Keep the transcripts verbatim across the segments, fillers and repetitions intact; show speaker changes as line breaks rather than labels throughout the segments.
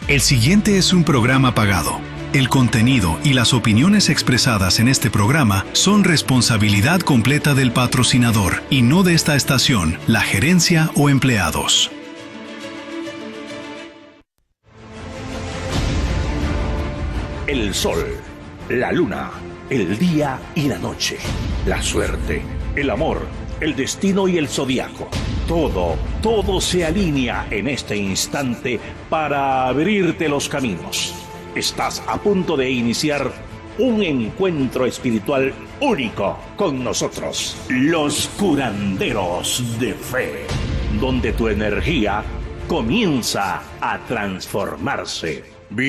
El siguiente es un programa pagado. El contenido y las opiniones expresadas en este programa son responsabilidad completa del patrocinador y no de esta estación, la gerencia o empleados.
El sol, la luna, el día y la noche, la suerte, el amor, el destino y el zodiaco. Todo, todo se alinea en este instante para abrirte los caminos. Estás a punto de iniciar un encuentro espiritual único con nosotros, los curanderos de fe, donde tu energía comienza a transformarse.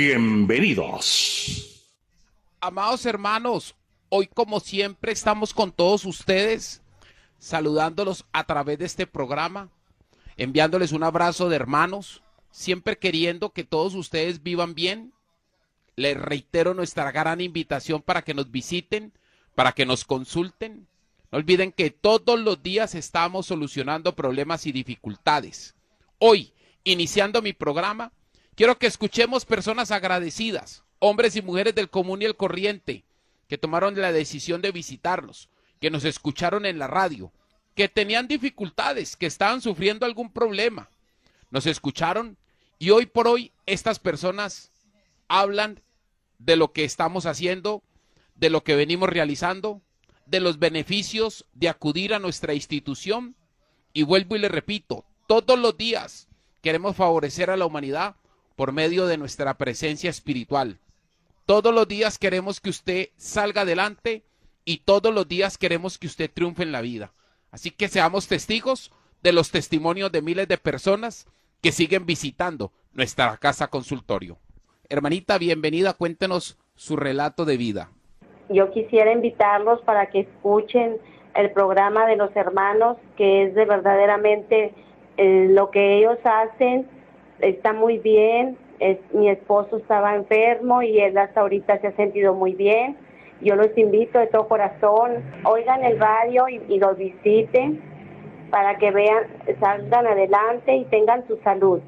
Bienvenidos.
Amados hermanos, hoy como siempre estamos con todos ustedes, saludándolos a través de este programa, enviándoles un abrazo de hermanos, siempre queriendo que todos ustedes vivan bien. Les reitero nuestra gran invitación para que nos visiten, para que nos consulten. No olviden que todos los días estamos solucionando problemas y dificultades. Hoy, iniciando mi programa, quiero que escuchemos personas agradecidas, hombres y mujeres del común y el corriente, que tomaron la decisión de visitarnos, que nos escucharon en la radio, que tenían dificultades, que estaban sufriendo algún problema. Nos escucharon y hoy por hoy estas personas hablan de lo que estamos haciendo, de lo que venimos realizando, de los beneficios de acudir a nuestra institución. Y vuelvo y le repito, todos los días queremos favorecer a la humanidad por medio de nuestra presencia espiritual. Todos los días queremos que usted salga adelante y todos los días queremos que usted triunfe en la vida. Así que seamos testigos de los testimonios de miles de personas que siguen visitando nuestra casa consultorio. Hermanita, bienvenida, cuéntenos su relato de vida.
Yo quisiera invitarlos para que escuchen el programa de los hermanos, que es de verdaderamente eh, lo que ellos hacen, está muy bien. Es, mi esposo estaba enfermo y él hasta ahorita se ha sentido muy bien. Yo los invito de todo corazón, oigan el radio y, y los visiten para que vean, salgan adelante y tengan su salud.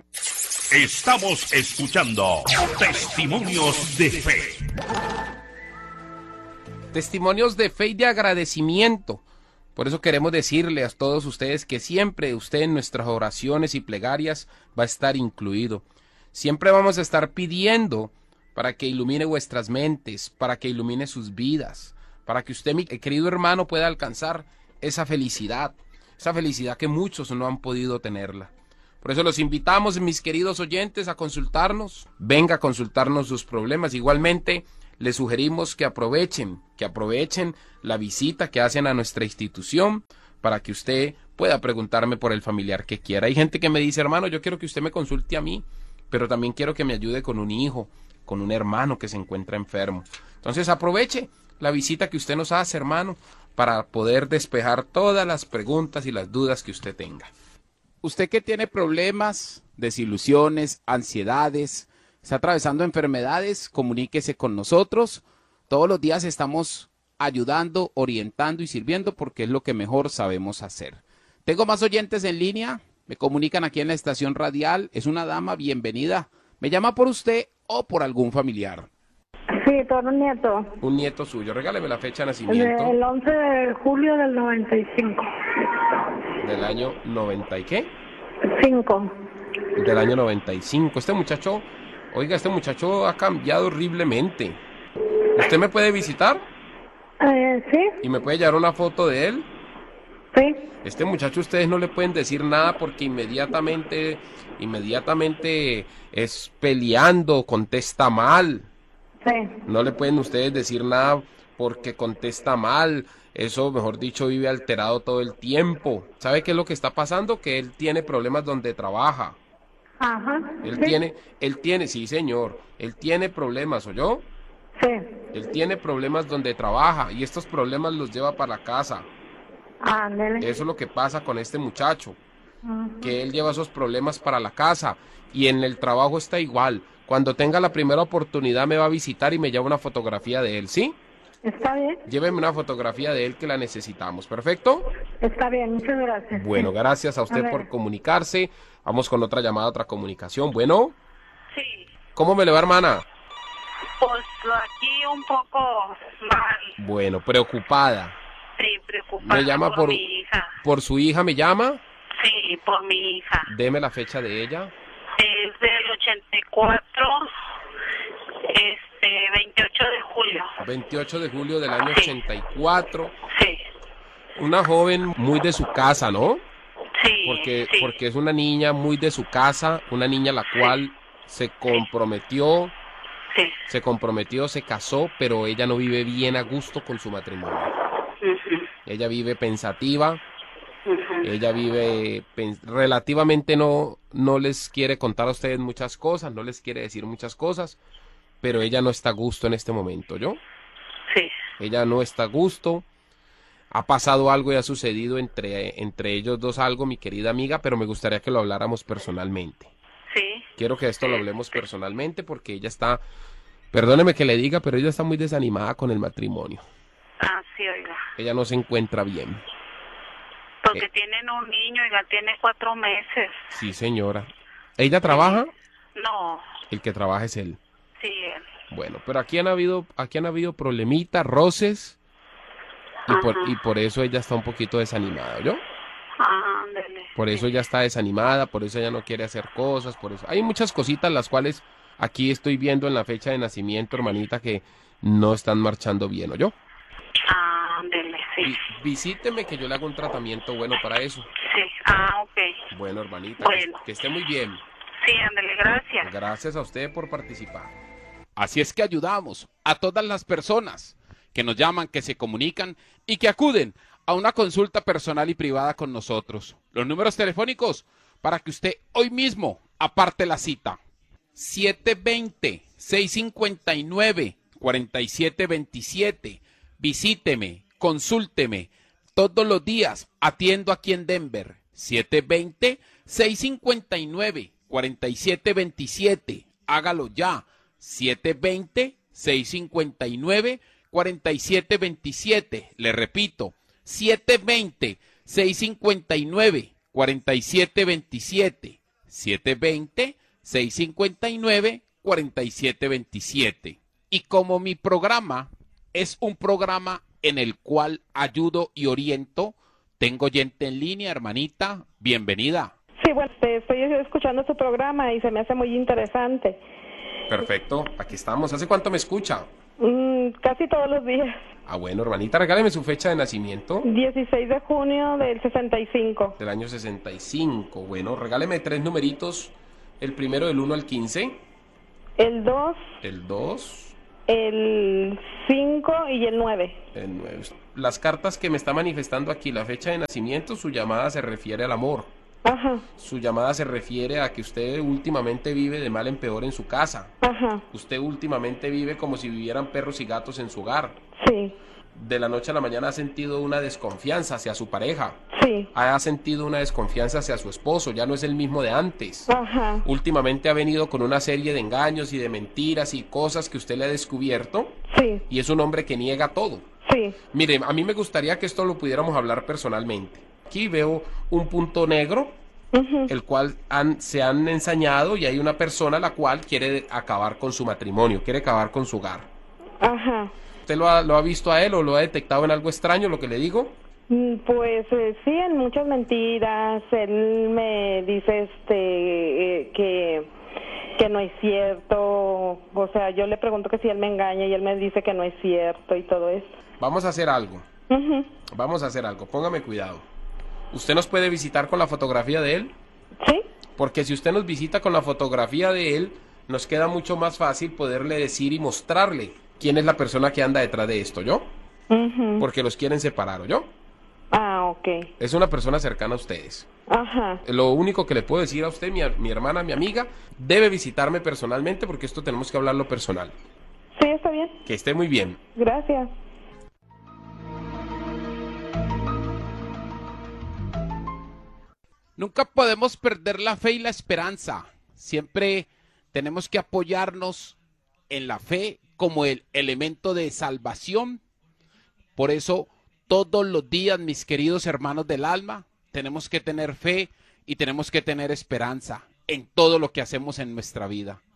Estamos escuchando Testimonios de Fe.
Testimonios de fe y de agradecimiento. Por eso queremos decirle a todos ustedes que siempre usted en nuestras oraciones y plegarias va a estar incluido. Siempre vamos a estar pidiendo para que ilumine vuestras mentes, para que ilumine sus vidas, para que usted, mi querido hermano, pueda alcanzar esa felicidad, esa felicidad que muchos no han podido tenerla. Por eso los invitamos, mis queridos oyentes, a consultarnos. Venga a consultarnos sus problemas. Igualmente, les sugerimos que aprovechen, que aprovechen la visita que hacen a nuestra institución para que usted pueda preguntarme por el familiar que quiera. Hay gente que me dice, hermano, yo quiero que usted me consulte a mí, pero también quiero que me ayude con un hijo, con un hermano que se encuentra enfermo. Entonces aproveche la visita que usted nos hace, hermano, para poder despejar todas las preguntas y las dudas que usted tenga. Usted que tiene problemas, desilusiones, ansiedades, está atravesando enfermedades, comuníquese con nosotros. Todos los días estamos ayudando, orientando y sirviendo porque es lo que mejor sabemos hacer. Tengo más oyentes en línea, me comunican aquí en la estación radial. Es una dama, bienvenida. ¿Me llama por usted o por algún familiar?
Sí, por un nieto.
Un nieto suyo. Regáleme la fecha de nacimiento.
El once de julio del noventa y cinco.
Del año noventa y qué?
cinco.
Del año noventa y cinco. Este muchacho, oiga, este muchacho ha cambiado horriblemente. ¿Usted me puede visitar?
Eh, sí.
¿Y me puede llevar una foto de él?
Sí.
Este muchacho ustedes no le pueden decir nada porque inmediatamente, inmediatamente es peleando, contesta mal.
Sí.
No le pueden ustedes decir nada porque contesta mal. Eso, mejor dicho, vive alterado todo el tiempo. ¿Sabe qué es lo que está pasando? Que él tiene problemas donde trabaja.
Ajá.
Él
sí.
tiene, él tiene, sí señor, él tiene problemas, ¿oyó?
Sí.
Él tiene problemas donde trabaja y estos problemas los lleva para la casa.
Ándale.
Eso es lo que pasa con este muchacho,
uh-huh.
que él lleva esos problemas para la casa y en el trabajo está igual. Cuando tenga la primera oportunidad me va a visitar y me lleva una fotografía de él, ¿sí?
Está bien.
Lléveme una fotografía de él que la necesitamos, ¿perfecto?
Está bien, muchas gracias.
Bueno, gracias a usted
a
por comunicarse. Vamos con otra llamada, otra comunicación. Bueno.
Sí. ¿Cómo me le va, hermana?
Pues aquí un poco mal.
Bueno, preocupada.
Sí, preocupada
Me llama
por,
por,
mi hija.
por su hija, ¿me llama?
Sí, por mi hija.
Deme la fecha de ella.
Es del ochenta y cuatro, este, veintiocho de julio.
veintiocho de julio del año
Sí.
ochenta y cuatro.
Sí,
Una joven muy de su casa, ¿no?
sí,
Porque,
sí.
porque es una niña muy de su casa, una niña la cual se comprometió,
Sí.
se comprometió, se casó, pero ella no vive bien a gusto con su matrimonio.
Ujú,
Ella vive pensativa,
ujú.
ella vive pen- relativamente no, no les quiere contar a ustedes muchas cosas, no les quiere decir muchas cosas, pero ella no está a gusto en este momento, ¿yo?
Sí,
Ella no está a gusto. Ha pasado algo y ha sucedido entre, entre ellos dos algo, mi querida amiga, pero me gustaría que lo habláramos personalmente.
sí.
Quiero que esto lo hablemos personalmente porque ella está, perdóneme que le diga, pero ella está muy desanimada con el matrimonio.
Ah, sí, oiga.
Ella no se encuentra bien.
Porque
Eh.
tienen un niño, oiga, tiene cuatro meses.
Sí, señora. ¿Ella trabaja?
No,
El que trabaja es él.
sí, él.
Bueno, pero aquí han habido, aquí han habido problemitas, roces, y por,
Ajá.
y por eso ella está un poquito desanimada, ¿yo?
Ándale.
Por eso ella está desanimada, por eso ella no quiere hacer cosas, por eso. Hay muchas cositas las cuales aquí estoy viendo en la fecha de nacimiento, hermanita, que no están marchando bien, ¿o yo?
Ándale, sí.
Vi- visíteme que yo le hago un tratamiento bueno para eso.
Sí, ah, ok.
Bueno, hermanita, que-
Bueno.
que esté muy bien.
Sí, ándale, gracias.
Gracias a usted por participar.
Así es que ayudamos a todas las personas que nos llaman, que se comunican y que acuden a una consulta personal y privada con nosotros. Los números telefónicos para que usted hoy mismo aparte la cita. siete dos cero, seis cinco nueve, cuatro siete dos siete. Visíteme, consúlteme. Todos los días atiendo aquí en Denver. siete dos cero, seis cinco nueve, cuatro siete dos siete. Hágalo ya. siete dos cero, seis cinco nueve, cuatro siete dos siete. Le repito, siete dos cero, seis cinco nueve, cuatro siete dos siete. siete dos cero, seis cinco nueve, cuatro siete dos siete. Y como mi programa es un programa en el cual ayudo y oriento, tengo gente en línea, hermanita, bienvenida.
Sí, bueno, te estoy escuchando tu programa y se me hace muy interesante.
Perfecto, aquí estamos. ¿Hace cuánto me escucha?
Mm, casi todos los días.
Ah, bueno, hermanita, regáleme su fecha de nacimiento
dieciséis de junio del sesenta y cinco.
del año sesenta y cinco. Bueno, regáleme tres numeritos, el primero del uno al quince,
El dos,
el dos,
el cinco y el nueve.
el nueve. Las cartas que me está manifestando aquí, la fecha de nacimiento, su llamada se refiere al amor.
Ajá,
Su llamada se refiere a que usted últimamente vive de mal en peor en su casa.
ajá,
Usted últimamente vive como si vivieran perros y gatos en su hogar.
sí,
De la noche a la mañana ha sentido una desconfianza hacia su pareja.
sí,
Ha sentido una desconfianza hacia su esposo, ya no es el mismo de antes.
ajá,
Últimamente ha venido con una serie de engaños y de mentiras y cosas que usted le ha descubierto,
sí,
y es un hombre que niega todo.
sí,
Mire, a mí me gustaría que esto lo pudiéramos hablar personalmente. Aquí veo un punto negro,
ujú,
el cual han- se han ensañado, y hay una persona la cual quiere acabar con su matrimonio, quiere acabar con su hogar.
ajá.
¿Usted lo ha, lo ha visto a él o lo ha detectado en algo extraño, lo que le digo?
Mm, Pues eh, sí, en muchas mentiras. Él me dice este eh, que que no es cierto. O sea, yo le pregunto que si él me engaña y él me dice que no es cierto y todo eso.
Vamos a hacer algo.
Ujú.
Vamos a hacer algo. Póngame cuidado. ¿Usted nos puede visitar con la fotografía de él?
Sí,
Porque si usted nos visita con la fotografía de él, nos queda mucho más fácil poderle decir y mostrarle quién es la persona que anda detrás de esto, ¿yo?
ujú.
Porque los quieren separar, ¿o yo?
Ah, ok.
Es una persona cercana a ustedes.
Ajá.
Lo único que le puedo decir a usted, mi, mi hermana, mi amiga, debe visitarme personalmente porque esto tenemos que hablarlo personal.
Sí, está bien.
Que esté muy bien.
Gracias.
Nunca podemos perder la fe y la esperanza. Siempre tenemos que apoyarnos en la fe como el elemento de salvación. Por eso, todos los días, mis queridos hermanos del alma, tenemos que tener fe y tenemos que tener esperanza en todo lo que hacemos en nuestra vida.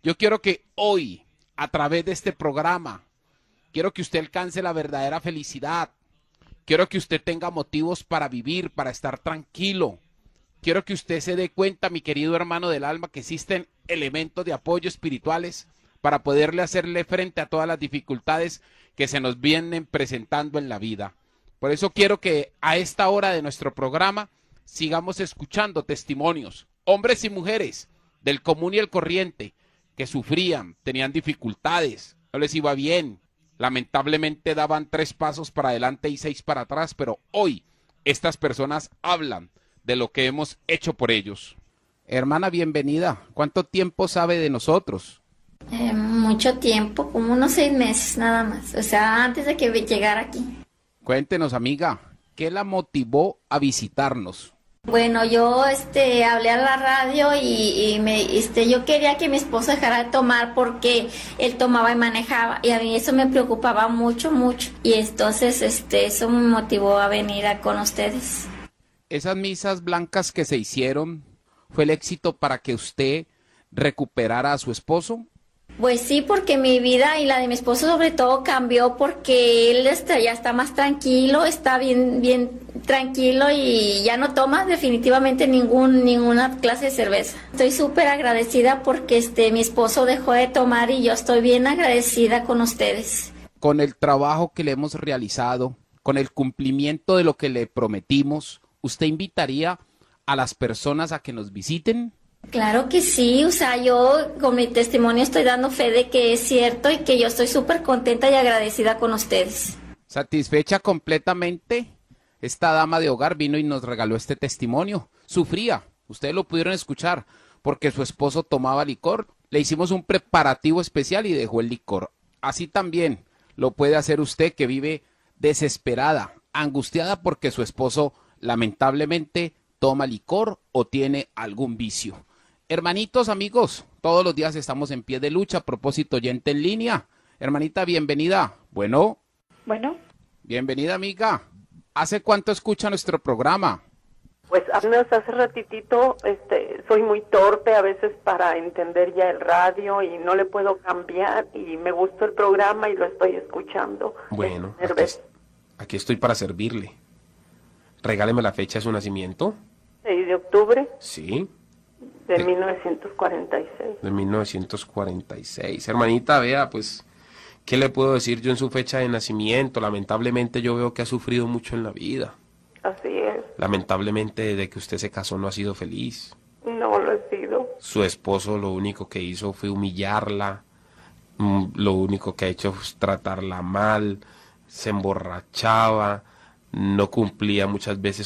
Yo quiero que hoy, a través de este programa, quiero que usted alcance la verdadera felicidad. Quiero que usted tenga motivos para vivir, para estar tranquilo. Quiero que usted se dé cuenta, mi querido hermano del alma, que existen elementos de apoyo espirituales para poderle hacerle frente a todas las dificultades que se nos vienen presentando en la vida. Por eso quiero que a esta hora de nuestro programa sigamos escuchando testimonios, hombres y mujeres del común y el corriente, que sufrían, tenían dificultades, no les iba bien, lamentablemente daban tres pasos para adelante y seis para atrás, pero hoy estas personas hablan de lo que hemos hecho por ellos. Hermana, bienvenida. ¿Cuánto tiempo sabe de nosotros?
Eh, mucho tiempo, como unos seis meses nada más, o sea, antes de que llegara aquí.
Cuéntenos, amiga, ¿qué la motivó a visitarnos?
Bueno, yo este hablé a la radio y, y me este yo quería que mi esposo dejara de tomar porque él tomaba y manejaba y a mí eso me preocupaba mucho, mucho. Y entonces este eso me motivó a venir a, con ustedes.
Esas misas blancas que se hicieron, ¿fue el éxito para que usted recuperara a su esposo?
Pues sí, porque mi vida y la de mi esposo sobre todo cambió porque él está, ya está más tranquilo, está bien bien tranquilo y ya no toma definitivamente ningún ninguna clase de cerveza. Estoy súper agradecida porque este mi esposo dejó de tomar y yo estoy bien agradecida con ustedes.
Con el trabajo que le hemos realizado, con el cumplimiento de lo que le prometimos, ¿usted invitaría a las personas a que nos visiten?
Claro que sí, o sea, yo con mi testimonio estoy dando fe de que es cierto y que yo estoy súper contenta y agradecida con ustedes.
¿Satisfecha completamente? Esta dama de hogar vino y nos regaló este testimonio. Sufría, ustedes lo pudieron escuchar, porque su esposo tomaba licor. Le hicimos un preparativo especial y dejó el licor. Así también lo puede hacer usted que vive desesperada, angustiada porque su esposo lamentablemente toma licor o tiene algún vicio. Hermanitos, amigos, todos los días estamos en pie de lucha. A propósito, oyente en línea. Hermanita, bienvenida. Bueno.
Bueno.
Bienvenida, amiga. ¿Hace cuánto escucha nuestro programa?
Pues apenas hace ratitito, este, soy muy torpe a veces para entender ya el radio y no le puedo cambiar y me gustó el programa y lo estoy escuchando.
Bueno, aquí, aquí estoy para servirle. Regáleme la fecha de su nacimiento.
seis de octubre.
Sí.
De, de mil novecientos cuarenta y seis.
De mil novecientos cuarenta y seis. Hermanita, vea, pues, ¿qué le puedo decir yo en su fecha de nacimiento? Lamentablemente yo veo que ha sufrido mucho en la vida.
Así es.
Lamentablemente desde que usted se casó no ha sido feliz.
No lo he sido.
Su esposo lo único que hizo fue humillarla. Lo único que ha hecho es tratarla mal. Se emborrachaba. No cumplía muchas veces